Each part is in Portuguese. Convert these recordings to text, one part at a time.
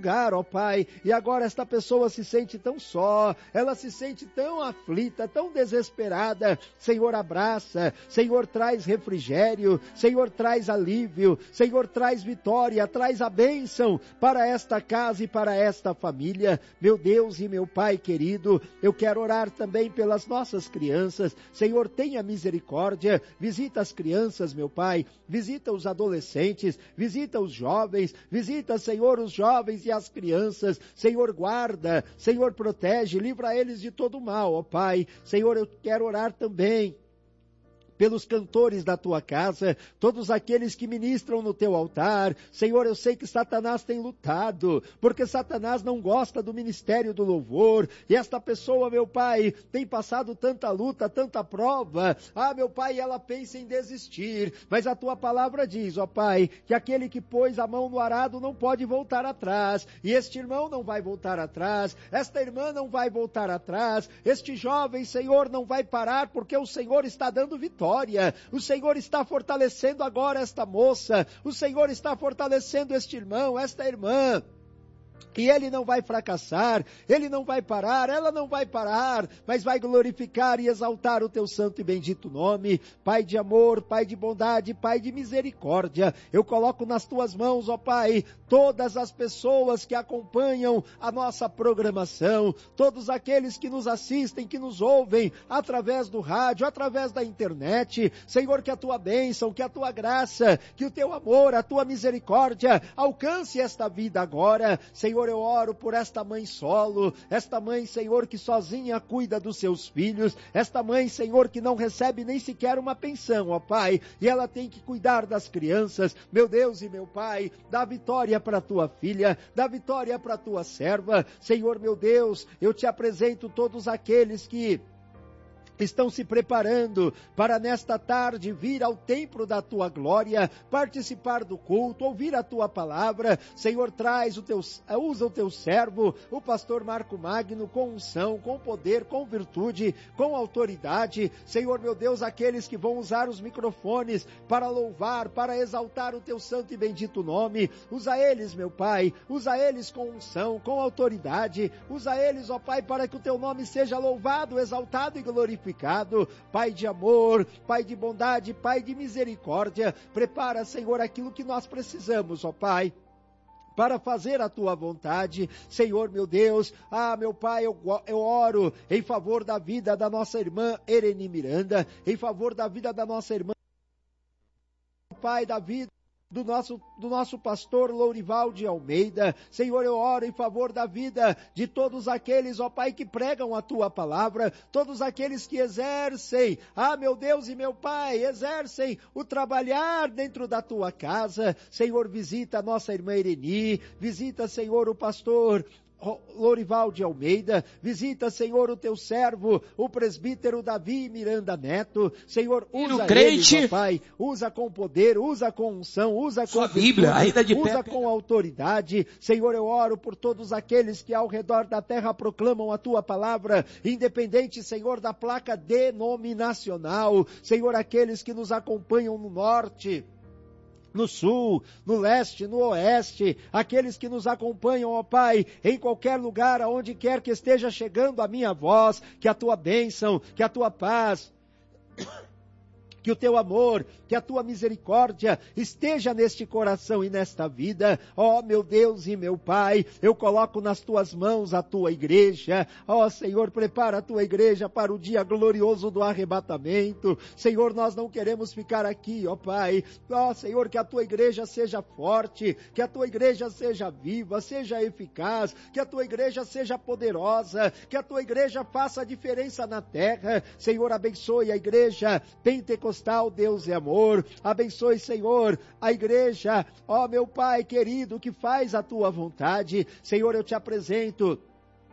lugar, ó Pai, e agora esta pessoa se sente tão só, ela se sente tão aflita, tão desesperada. Senhor, abraça, Senhor, traz refrigério, Senhor, traz alívio, Senhor, traz vitória, traz a bênção para esta casa e para esta família. Meu Deus e meu Pai querido, eu quero orar também pelas nossas crianças. Senhor, tenha misericórdia, visita as crianças, meu Pai, visita os adolescentes, visita os jovens, visita, Senhor, os jovens e as crianças. Senhor, guarda, Senhor, protege, livra eles de todo mal, ó Pai. Senhor, eu quero orar também pelos cantores da tua casa, todos aqueles que ministram no teu altar. Senhor, eu sei que Satanás tem lutado, porque Satanás não gosta do ministério do louvor, e esta pessoa, meu Pai, tem passado tanta luta, tanta prova. Meu Pai, ela pensa em desistir, mas a tua palavra diz, ó Pai, que aquele que pôs a mão no arado não pode voltar atrás, e este irmão não vai voltar atrás, esta irmã não vai voltar atrás, este jovem, Senhor, não vai parar, porque o Senhor está dando vitória. O Senhor está fortalecendo agora esta moça, o Senhor está fortalecendo este irmão, esta irmã. E ele não vai fracassar, ele não vai parar, ela não vai parar, mas vai glorificar e exaltar o teu santo e bendito nome. Pai de amor, Pai de bondade, Pai de misericórdia, eu coloco nas tuas mãos, ó Pai, todas as pessoas que acompanham a nossa programação, todos aqueles que nos assistem, que nos ouvem através do rádio, através da internet. Senhor, que a tua bênção, que a tua graça, que o teu amor, a tua misericórdia alcance esta vida agora. Senhor, eu oro por esta mãe solo, esta mãe, Senhor, que sozinha cuida dos seus filhos, esta mãe, Senhor, que não recebe nem sequer uma pensão, ó Pai, e ela tem que cuidar das crianças. Meu Deus e meu Pai, dá vitória para a tua filha, dá vitória para a tua serva. Senhor, meu Deus, eu te apresento todos aqueles que estão se preparando para nesta tarde vir ao templo da tua glória, participar do culto, ouvir a tua palavra. Senhor, usa o teu servo, o pastor Marco Magno, com unção, com poder, com virtude, com autoridade. Senhor, meu Deus, aqueles que vão usar os microfones para louvar, para exaltar o teu santo e bendito nome, usa eles, meu Pai, usa eles com unção, com autoridade, usa eles, ó Pai, para que o teu nome seja louvado, exaltado e glorificado. Pai de amor, Pai de bondade, Pai de misericórdia, prepara, Senhor, aquilo que nós precisamos, ó Pai, para fazer a tua vontade. Senhor, meu Deus, meu Pai, eu oro em favor da vida da nossa irmã Ereni Miranda, em favor da vida da nossa irmã, Pai, da vida do nosso pastor Lourival de Almeida. Senhor, eu oro em favor da vida de todos aqueles, ó Pai, que pregam a tua palavra, todos aqueles que exercem, meu Deus e meu Pai, exercem o trabalhar dentro da tua casa. Senhor, visita a nossa irmã Ereni, visita, Senhor, o pastor Lourival de Almeida, visita, Senhor, o teu servo, o presbítero Davi Miranda Neto. Senhor, usa eles, ó Pai, usa com poder, usa com unção, usa com virtude, usa com autoridade. Senhor, eu oro por todos aqueles que ao redor da terra proclamam a tua palavra, independente, Senhor, da placa denominacional. Senhor, aqueles que nos acompanham no norte, no sul, no leste, no oeste, aqueles que nos acompanham, ó Pai, em qualquer lugar, aonde quer que esteja chegando a minha voz, que a tua bênção, que a tua paz, que o teu amor, que a tua misericórdia esteja neste coração e nesta vida. Ó meu Deus e meu Pai, eu coloco nas tuas mãos a tua igreja. Ó Senhor, prepara a tua igreja para o dia glorioso do arrebatamento. Senhor, nós não queremos ficar aqui, ó Pai. Ó Senhor, que a tua igreja seja forte, que a tua igreja seja viva, seja eficaz, que a tua igreja seja poderosa, que a tua igreja faça a diferença na terra. Senhor, abençoe a igreja pentecostal, Deus é amor. Abençoe, Senhor, a igreja, ó meu Pai querido, que faz a tua vontade. Senhor, eu te apresento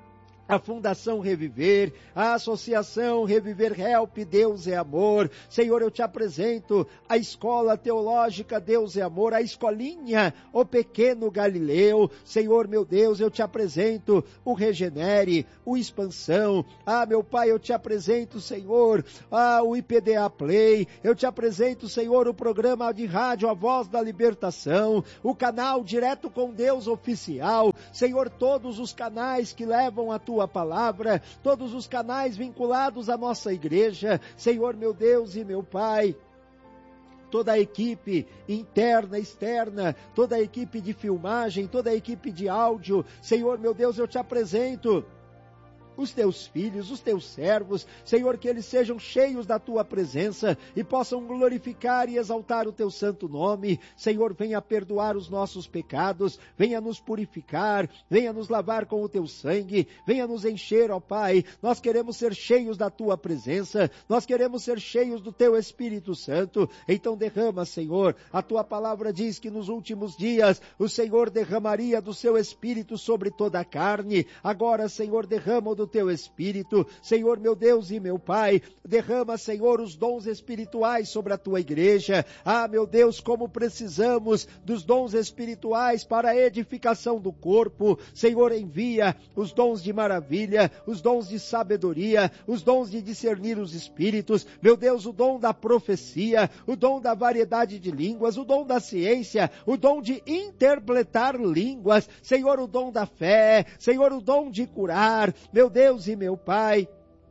a Fundação Reviver, a Associação Reviver Help, Deus é Amor. Senhor, eu te apresento a Escola Teológica Deus é Amor, a Escolinha, o Pequeno Galileu. Senhor, meu Deus, eu te apresento o Regenere, o Expansão. Meu Pai, eu te apresento, Senhor, o IPDA Play. Eu te apresento, Senhor, o programa de rádio A Voz da Libertação, o canal Direto com Deus Oficial. Senhor, todos os canais que levam a tua palavra, todos os canais vinculados à nossa igreja, Senhor, meu Deus e meu Pai, toda a equipe interna, externa, toda a equipe de filmagem, toda a equipe de áudio, Senhor, meu Deus, eu te apresento os teus filhos, os teus servos, Senhor, que eles sejam cheios da tua presença e possam glorificar e exaltar o teu santo nome. Senhor, venha perdoar os nossos pecados, venha nos purificar, venha nos lavar com o teu sangue, venha nos encher, ó Pai. Nós queremos ser cheios da tua presença, nós queremos ser cheios do teu Espírito Santo. Então derrama, Senhor, a tua palavra diz que nos últimos dias o Senhor derramaria do seu Espírito sobre toda a carne. Agora, Senhor, derrama o do teu Espírito, Senhor, meu Deus e meu Pai, derrama, Senhor, os dons espirituais sobre a tua igreja. Meu Deus, como precisamos dos dons espirituais para a edificação do corpo. Senhor, envia os dons de maravilha, os dons de sabedoria, os dons de discernir os espíritos, meu Deus, o dom da profecia, o dom da variedade de línguas, o dom da ciência, o dom de interpretar línguas, Senhor, o dom da fé, Senhor, o dom de curar, meu Deus e meu Pai.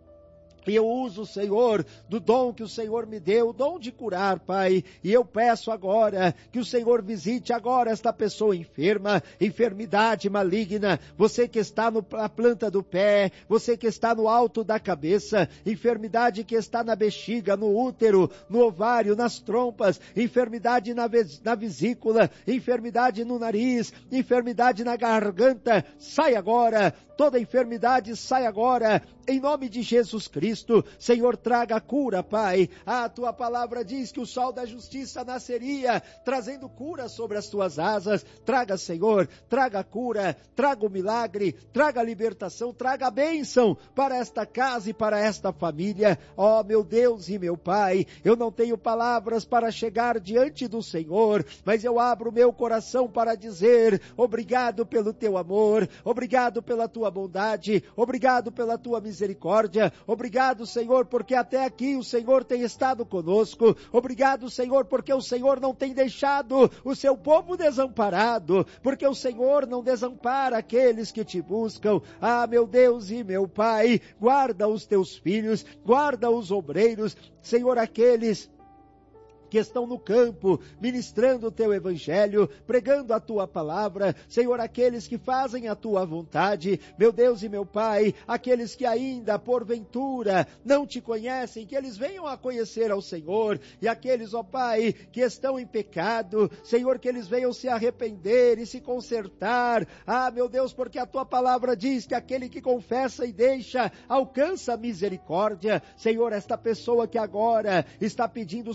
E eu uso, Senhor, do dom que o Senhor me deu, o dom de curar, Pai. E eu peço agora que o Senhor visite agora esta pessoa enferma, enfermidade maligna, você que está na planta do pé, você que está no alto da cabeça, enfermidade que está na bexiga, no útero, no ovário, nas trompas, enfermidade na vesícula, enfermidade no nariz, enfermidade na garganta, sai agora, toda enfermidade sai agora, em nome de Jesus Cristo. Senhor, traga a cura, Pai. A tua palavra diz que o sol da justiça nasceria, trazendo cura sobre as tuas asas. Traga, Senhor, traga a cura, traga o milagre, traga a libertação, traga a bênção para esta casa e para esta família. Meu Deus e meu Pai, eu não tenho palavras para chegar diante do Senhor, mas eu abro o meu coração para dizer obrigado pelo teu amor, obrigado pela tua bondade, obrigado pela tua misericórdia, obrigado, Senhor, porque até aqui o Senhor tem estado conosco, obrigado, Senhor, porque o Senhor não tem deixado o seu povo desamparado, porque o Senhor não desampara aqueles que te buscam. Meu Deus e meu Pai, guarda os teus filhos, guarda os obreiros, Senhor, aqueles que estão no campo, ministrando o teu evangelho, pregando a tua palavra, Senhor, aqueles que fazem a tua vontade, meu Deus e meu Pai, aqueles que ainda, porventura, não te conhecem, que eles venham a conhecer ao Senhor, e aqueles, ó Pai, que estão em pecado, Senhor, que eles venham se arrepender e se consertar, meu Deus, porque a tua palavra diz que aquele que confessa e deixa, alcança misericórdia. Senhor, esta pessoa que agora está pedindo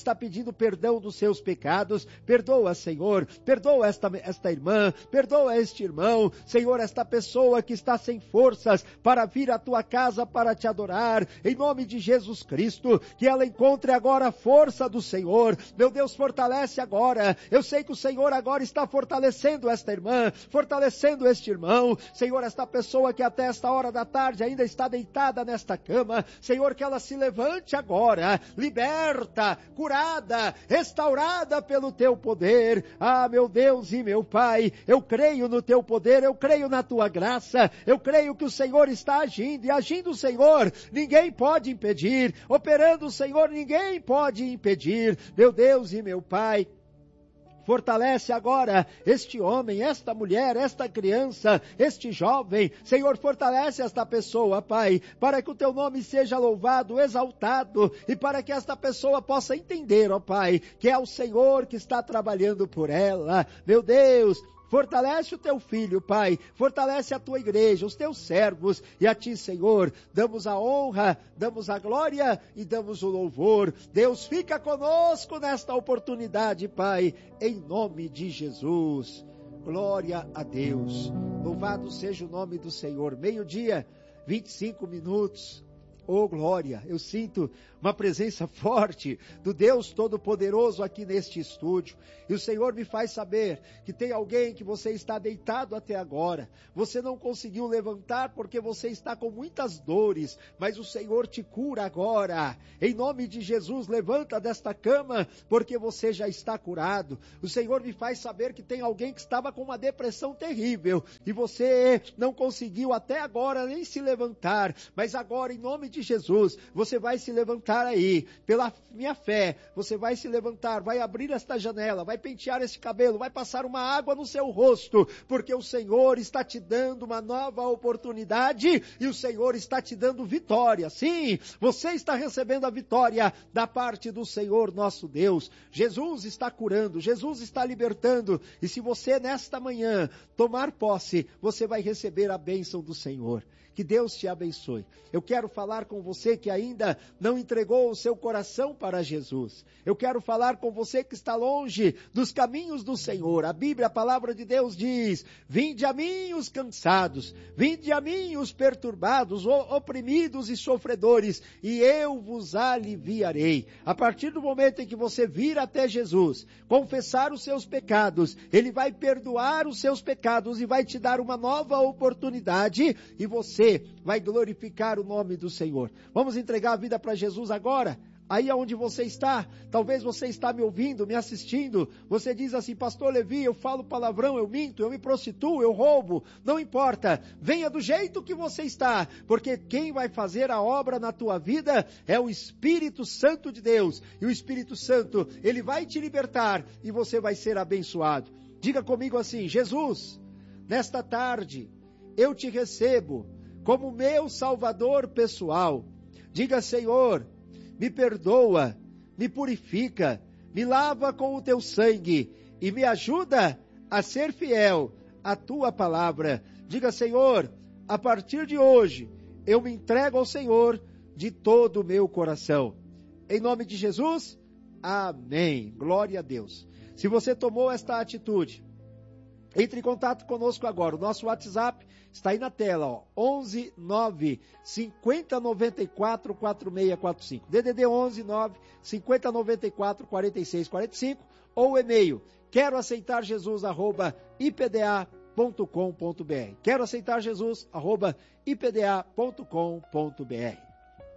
perdão dos seus pecados, perdoa, Senhor, perdoa esta irmã, perdoa este irmão, Senhor, esta pessoa que está sem forças para vir à tua casa para te adorar, em nome de Jesus Cristo, que ela encontre agora a força do Senhor. Meu Deus, fortalece agora, eu sei que o Senhor agora está fortalecendo esta irmã, fortalecendo este irmão, Senhor, esta pessoa que até esta hora da tarde ainda está deitada nesta cama, Senhor, que ela se levante agora, liberta, curada, restaurada pelo teu poder. Meu Deus e meu Pai, eu creio no teu poder, eu creio na tua graça, eu creio que o Senhor está agindo, e agindo o Senhor, ninguém pode impedir, operando o Senhor, ninguém pode impedir. Meu Deus e meu Pai, fortalece agora este homem, esta mulher, esta criança, este jovem. Senhor, fortalece esta pessoa, Pai, para que o teu nome seja louvado, exaltado, e para que esta pessoa possa entender, ó Pai, que é o Senhor que está trabalhando por ela. Meu Deus, fortalece o teu filho, Pai, fortalece a tua igreja, os teus servos, e a ti, Senhor, damos a honra, damos a glória e damos o louvor. Deus, fica conosco nesta oportunidade, Pai, em nome de Jesus. glória a Deus. Louvado seja o nome do Senhor. 12:25. Oh, glória, eu sinto uma presença forte do Deus Todo-Poderoso aqui neste estúdio. E o Senhor me faz saber que tem alguém que você está deitado até agora. Você não conseguiu levantar porque você está com muitas dores, mas o Senhor te cura agora. Em nome de Jesus, levanta desta cama porque você já está curado. O Senhor me faz saber que tem alguém que estava com uma depressão terrível e você não conseguiu até agora nem se levantar, mas agora em nome de Jesus, você vai se levantar aí, pela minha fé, você vai se levantar, vai abrir esta janela, vai pentear esse cabelo, vai passar uma água no seu rosto, porque o Senhor está te dando uma nova oportunidade e o Senhor está te dando vitória. Sim, você está recebendo a vitória da parte do Senhor nosso Deus. Jesus está curando, Jesus está libertando, e se você nesta manhã tomar posse, você vai receber a bênção do Senhor. Que Deus te abençoe. Eu quero falar com você que ainda não entregou o seu coração para Jesus. Eu quero falar com você que está longe dos caminhos do Senhor. A Bíblia, a palavra de Deus diz: vinde a mim os cansados, vinde a mim os perturbados, oprimidos e sofredores, e eu vos aliviarei. A partir do momento em que você vir até Jesus, confessar os seus pecados, Ele vai perdoar os seus pecados e vai te dar uma nova oportunidade, e você vai glorificar o nome do Senhor. Vamos entregar a vida para Jesus agora? Aí onde você está, talvez você está me ouvindo, me assistindo, você diz assim: pastor Levi, eu falo palavrão, eu minto, eu me prostituo, eu roubo, não importa, venha do jeito que você está, porque quem vai fazer a obra na tua vida é o Espírito Santo de Deus, e o Espírito Santo, ele vai te libertar, e você vai ser abençoado. Diga comigo assim: Jesus, nesta tarde, eu te recebo como meu Salvador pessoal. Diga: Senhor, me perdoa, me purifica, me lava com o teu sangue e me ajuda a ser fiel à tua palavra. Diga: Senhor, a partir de hoje, eu me entrego ao Senhor de todo o meu coração. Em nome de Jesus, amém. Glória a Deus. Se você tomou esta atitude, entre em contato conosco agora. O nosso WhatsApp está aí na tela, ó, 11 9 50 94 4645. DDD 11 9 50 94 46 45 ou o e-mail queroaceitarjesus@ipda.com.br. queroaceitarjesus@ipda.com.br.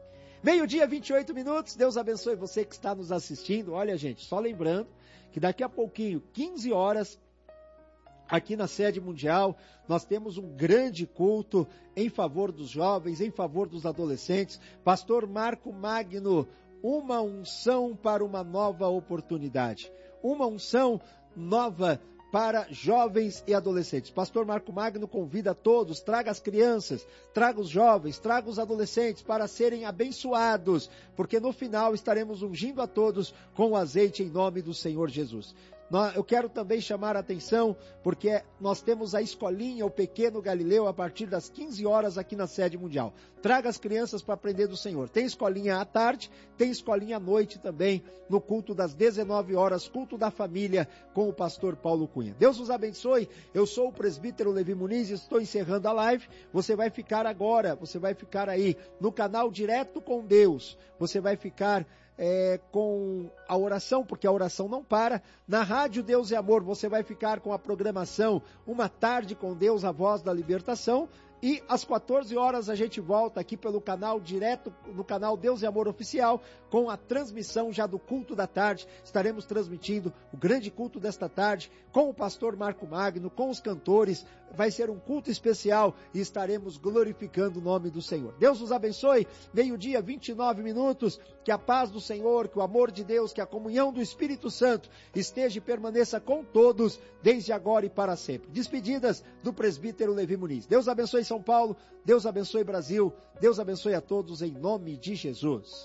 12:28. Deus abençoe você que está nos assistindo. Olha, gente, só lembrando que daqui a pouquinho, 15 horas, aqui na sede mundial, nós temos um grande culto em favor dos jovens, em favor dos adolescentes. Pastor Marco Magno, uma unção para uma nova oportunidade. Uma unção nova para jovens e adolescentes. Pastor Marco Magno convida a todos, traga as crianças, traga os jovens, traga os adolescentes para serem abençoados, porque no final estaremos ungindo a todos com o azeite em nome do Senhor Jesus. Eu quero também chamar a atenção, porque nós temos a escolinha, o Pequeno Galileu, a partir das 15 horas aqui na sede mundial. Traga as crianças para aprender do Senhor. Tem escolinha à tarde, tem escolinha à noite também, no culto das 19 horas, culto da família, com o pastor Paulo Cunha. Deus os abençoe. Eu sou o presbítero Levi Muniz e estou encerrando a live. Você vai ficar agora, você vai ficar aí no canal Direto com Deus. Você vai ficar com a oração, porque a oração não para. Na Rádio Deus é Amor, você vai ficar com a programação Uma Tarde com Deus, a Voz da Libertação. E às 14 horas a gente volta aqui pelo canal direto, no canal Deus e Amor Oficial, com a transmissão já do culto da tarde. Estaremos transmitindo o grande culto desta tarde com o pastor Marco Magno, com os cantores. Vai ser um culto especial e estaremos glorificando o nome do Senhor. Deus os abençoe. 12:29. Que a paz do Senhor, que o amor de Deus, que a comunhão do Espírito Santo esteja e permaneça com todos, desde agora e para sempre. Despedidas do presbítero Levi Muniz. Deus abençoe São Paulo, Deus abençoe Brasil, Deus abençoe a todos em nome de Jesus.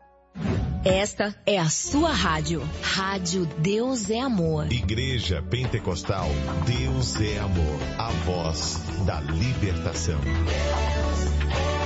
Esta é a sua rádio. Rádio Deus é Amor. Igreja Pentecostal Deus é Amor. A voz da libertação. Deus é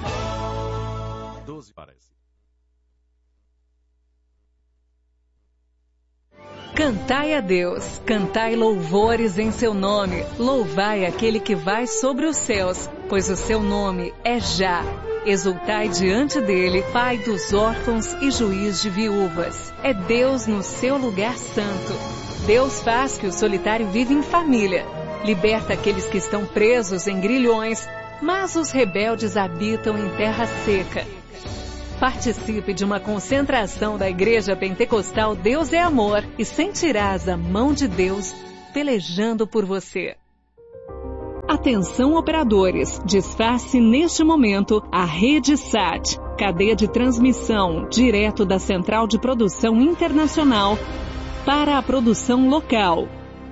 amor. 12 parece. Cantai a Deus, cantai louvores em seu nome, louvai aquele que vai sobre os céus, pois o seu nome é Já. Exultai diante dele, Pai dos órfãos e juiz de viúvas. É Deus no seu lugar santo. Deus faz que o solitário viva em família. Liberta aqueles que estão presos em grilhões, mas os rebeldes habitam em terra seca. Participe de uma concentração da Igreja Pentecostal Deus é Amor e sentirás a mão de Deus pelejando por você. Atenção operadores, desface neste momento a Rede SAT, cadeia de transmissão direto da Central de Produção Internacional para a produção local.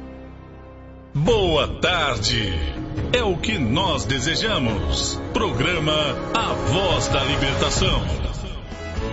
Boa tarde, é o que nós desejamos. Programa A Voz da Libertação.